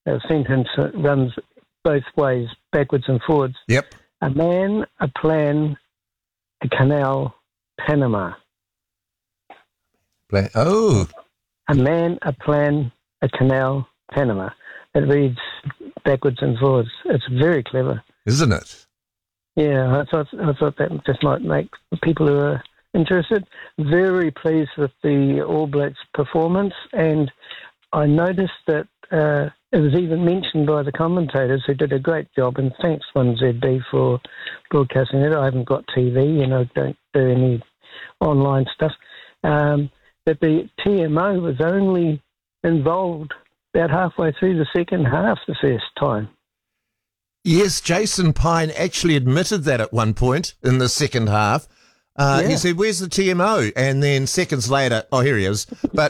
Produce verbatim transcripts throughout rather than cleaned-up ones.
a sentence that runs both ways, backwards and forwards. Yep. A man, a plan, a canal, Panama. Play. Oh. A man, a plan, a canal, Panama. It reads backwards and forwards. It's very clever. Isn't it? Yeah, I thought I thought that just might make people who are interested. Very pleased with the All Blacks performance, and I noticed that uh, it was even mentioned by the commentators who did a great job, and thanks one Z B for broadcasting it. I haven't got T V and I don't do any online stuff. Um, that the T M O was only involved about halfway through the second half the first time. Yes, Jason Pine actually admitted that at one point in the second half. Uh, Yeah. He said, "Where's the T M O?" And then seconds later, oh, here he is. But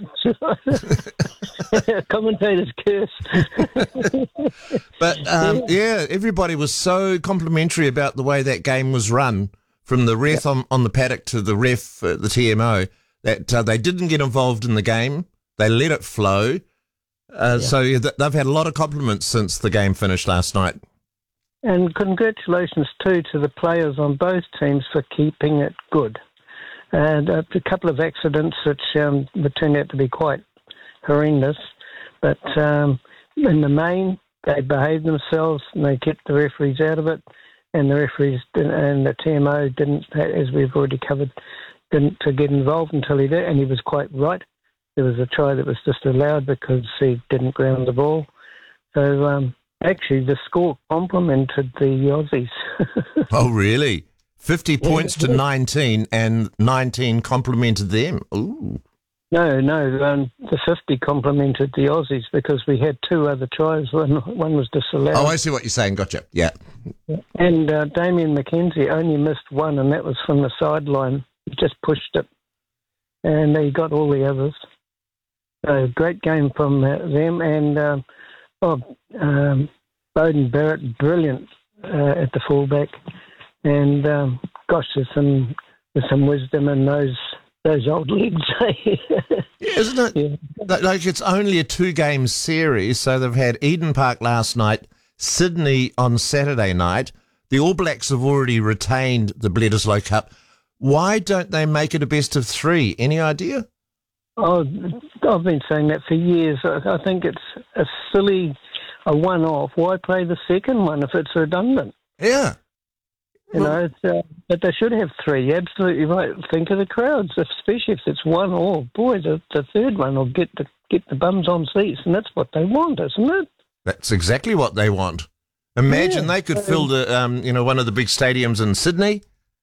Commentators curse. but um, yeah, everybody was so complimentary about the way that game was run, from the ref on, on the paddock to the ref at the T M O, that uh, they didn't get involved in the game. They let it flow. Uh, Yeah. So yeah, th- they've had a lot of compliments since the game finished last night. And congratulations, too, to the players on both teams for keeping it good. And uh, a couple of accidents which um, turned out to be quite horrendous. But um, in the main, they behaved themselves and they kept the referees out of it. And the referees didn't, and the T M O didn't, as we've already covered, didn't to get involved until he did. And he was quite right. There was a try that was disallowed because he didn't ground the ball. So... Um, Actually, the score complimented the Aussies. Oh, really? fifty Yeah. points to nineteen, and nineteen complimented them. Ooh. No, no, um, the fifty complimented the Aussies because we had two other tries. One, one was disallowed. Oh, I see what you're saying. Gotcha. Yeah. And uh, Damien McKenzie only missed one, and that was from the sideline. He just pushed it, and he got all the others. So great game from uh, them. And um, oh, um, Bowden Barrett, brilliant uh, at the fullback. And um, gosh, there's some there's some wisdom in those those old legs. Yeah, isn't it? Yeah. Like like it's only a two-game series, so they've had Eden Park last night, Sydney on Saturday night. The All Blacks have already retained the Bledisloe Cup. Why don't they make it a best of three? Any idea? Oh, I've been saying that for years. I, I think it's a silly, a one-off. Why play the second one if it's redundant? Yeah. You Well- know, it's, uh, but they should have three. You're absolutely right. Think of the crowds, especially if it's one all. Boy, the, the third one will get the get the bums on seats, and that's what they want, isn't it? That's exactly what they want. Imagine Yeah. they could fill the, um, you know, one of the big stadiums in Sydney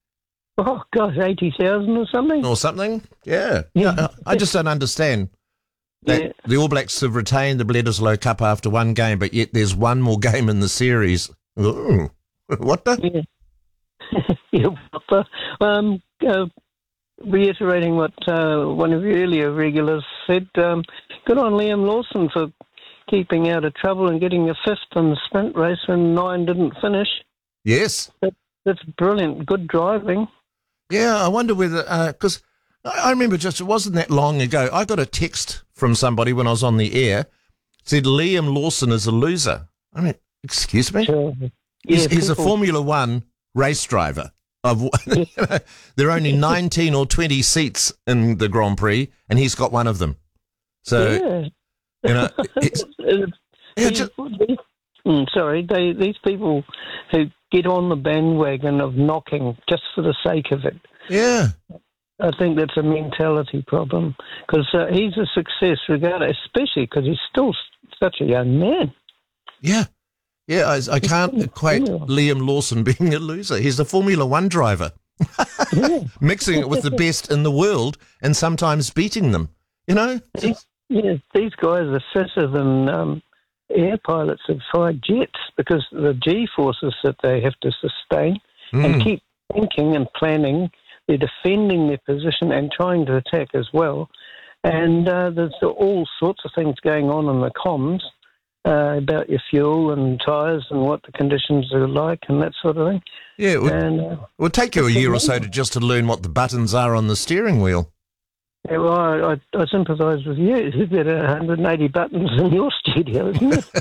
Oh gosh, eighty thousand or something. or something. Yeah. Yeah. Yeah. I just don't understand that Yeah. the All Blacks have retained the Bledisloe Cup after one game, but yet there's one more game in the series. Ooh. What the? Yeah. Yeah, what the- um, uh, reiterating what uh, one of your earlier regulars said, um, good on Liam Lawson for keeping out of trouble and getting a fifth in the sprint race when nine didn't finish. Yes. That, that's brilliant. Good driving. Yeah, I wonder whether, because I I remember just, it wasn't that long ago, I got a text from somebody when I was on the air, said Liam Lawson is a loser. I mean, excuse me? So, He's, yeah, he's a people- Formula One race driver. Of, there are only nineteen or twenty seats in the Grand Prix, and he's got one of them. So, yeah. you know, it's, yeah, These- just, these- mm, sorry, they, these people who get on the bandwagon of knocking just for the sake of it, yeah. I think that's a mentality problem because uh, he's a success regardless, especially because he's still s- such a young man. Yeah. Yeah, I, I can't Formula- equate Formula. Liam Lawson being a loser. He's a Formula One driver, Yeah. mixing it with the best in the world and sometimes beating them, you know? These, yeah, these guys are fitter than um, air pilots of fighter jets because the G forces that they have to sustain and Mm. keep thinking and planning. They're defending their position and trying to attack as well. And uh, there's all sorts of things going on in the comms uh, about your fuel and tyres and what the conditions are like and that sort of thing. Yeah, it would, And uh, it would take you a year or so to just to learn what the buttons are on the steering wheel. yeah, well, I, I, I sympathise with you. You've got one hundred eighty buttons in your studio, isn't it?